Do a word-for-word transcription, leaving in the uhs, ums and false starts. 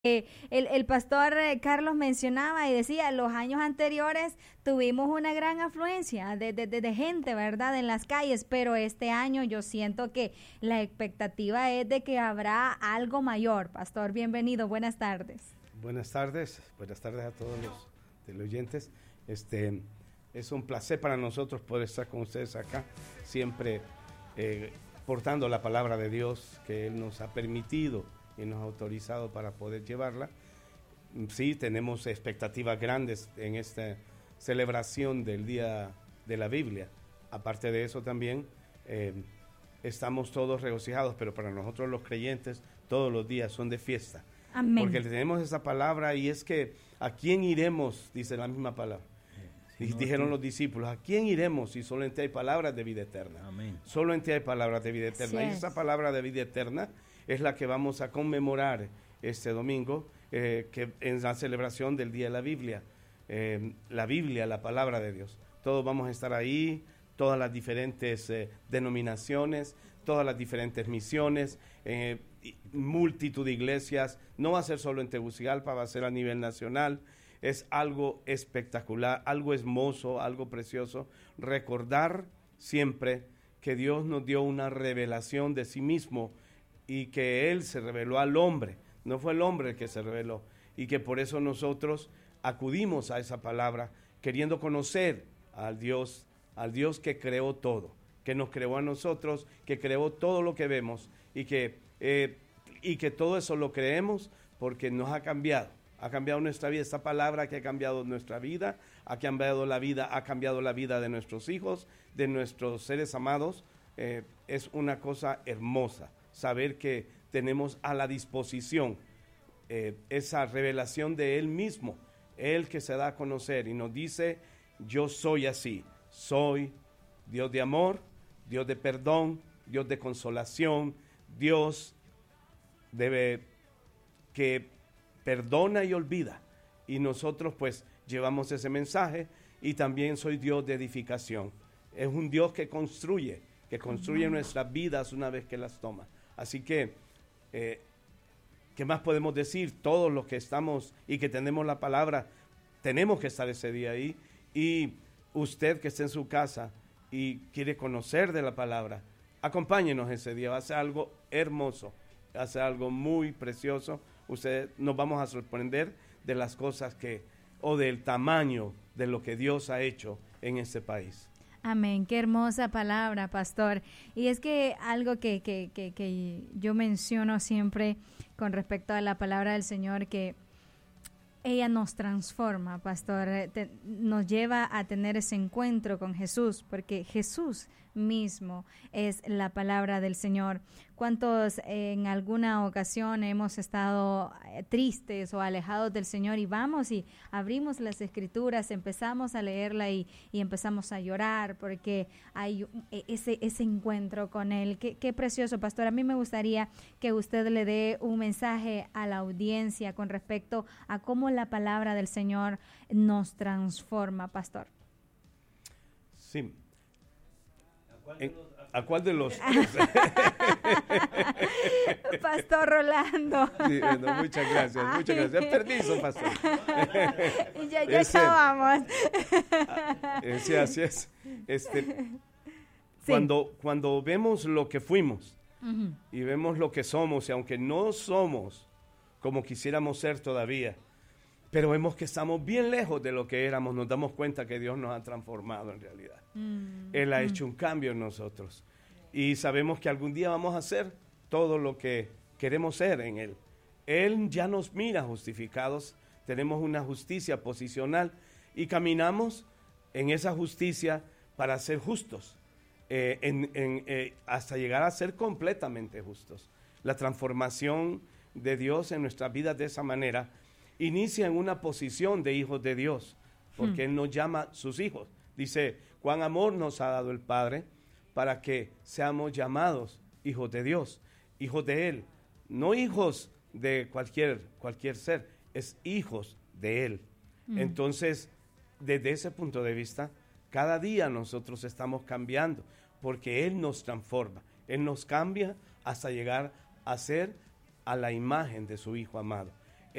Eh, el, el pastor eh, Carlos mencionaba y decía, los años anteriores tuvimos una gran afluencia de, de, de, de gente, ¿verdad?, en las calles, pero este año yo siento que la expectativa es de que habrá algo mayor. Pastor, bienvenido, buenas tardes. Buenas tardes, buenas tardes a todos los teleoyentes. Este, es un placer para nosotros poder estar con ustedes acá, siempre eh, portando la palabra de Dios que Él nos ha permitido y nos ha autorizado para poder llevarla. Sí, tenemos expectativas grandes en esta celebración del Día de la Biblia. Aparte de eso también eh, estamos todos regocijados, pero para nosotros los creyentes todos los días son de fiesta. Amén. Porque tenemos esa palabra y es que ¿a quién iremos? Dice la misma palabra. Sí, no, dijeron los discípulos, ¿a quién iremos si solo en ti hay palabras de vida eterna? Amén. Solo en ti hay palabras de vida eterna. Y esa palabra de vida eterna es la que vamos a conmemorar este domingo, eh, que en la celebración del Día de la Biblia. Eh, la Biblia, la palabra de Dios. Todos vamos a estar ahí, todas las diferentes eh, denominaciones, todas las diferentes misiones, eh, multitud de iglesias. No va a ser solo en Tegucigalpa, va a ser a nivel nacional. Es algo espectacular, algo hermoso, algo precioso. Recordar siempre que Dios nos dio una revelación de sí mismo y que Él se reveló al hombre, no fue el hombre el que se reveló, y que por eso nosotros acudimos a esa palabra queriendo conocer al Dios, al Dios que creó todo, que nos creó a nosotros, que creó todo lo que vemos y que, eh, y que todo eso lo creemos porque nos ha cambiado, ha cambiado nuestra vida. Esta palabra que ha cambiado nuestra vida, ha cambiado la vida, ha cambiado la vida de nuestros hijos, de nuestros seres amados. Eh, es una cosa hermosa saber que tenemos a la disposición eh, esa revelación de Él mismo, Él que se da a conocer y nos dice, yo soy así, soy Dios de amor, Dios de perdón, Dios de consolación, Dios debe, que perdona y olvida, y nosotros pues llevamos ese mensaje. Y también soy Dios de edificación, es un Dios que construye, que construye nuestras vidas una vez que las toma. Así que, eh, ¿qué más podemos decir? Todos los que estamos y que tenemos la palabra, tenemos que estar ese día ahí. Y usted que está en su casa y quiere conocer de la palabra, acompáñenos ese día. Va a ser algo hermoso, va a ser algo muy precioso. Usted, nos vamos a sorprender de las cosas que, o del tamaño de lo que Dios ha hecho en este país. Amén, qué hermosa palabra, pastor. Y es que algo que, que, que, que yo menciono siempre con respecto a la palabra del Señor, que ella nos transforma, pastor, te, nos lleva a tener ese encuentro con Jesús, porque Jesús mismo es la palabra del Señor. ¿Cuántos eh, en alguna ocasión hemos estado eh, tristes o alejados del Señor y vamos y abrimos las Escrituras, empezamos a leerla y, y empezamos a llorar porque hay ese, ese encuentro con Él? Qué, qué precioso, pastor. A mí me gustaría que usted le dé un mensaje a la audiencia con respecto a cómo la palabra del Señor nos transforma, pastor. Sí. En, ¿A cuál de los? Pastor Rolando. Sí, bueno, muchas gracias, Ay. muchas gracias. Permiso, pastor. ya ya Ese, vamos. Sí, así es. Este, sí. cuando, cuando vemos lo que fuimos uh-huh. y vemos lo que somos, y aunque no somos como quisiéramos ser todavía, pero vemos que estamos bien lejos de lo que éramos, nos damos cuenta que Dios nos ha transformado en realidad. Mm. Él ha mm. hecho un cambio en nosotros. Y sabemos que algún día vamos a ser todo lo que queremos ser en Él. Él ya nos mira justificados, tenemos una justicia posicional y caminamos en esa justicia para ser justos, eh, en, en, eh, hasta llegar a ser completamente justos. La transformación de Dios en nuestras vidas de esa manera inicia en una posición de hijos de Dios, porque hmm. Él nos llama sus hijos. Dice, cuán amor nos ha dado el Padre para que seamos llamados hijos de Dios, hijos de Él, no hijos de cualquier, cualquier ser, es hijos de Él. Hmm. Entonces, desde ese punto de vista, cada día nosotros estamos cambiando, porque Él nos transforma, Él nos cambia hasta llegar a ser a la imagen de su Hijo amado.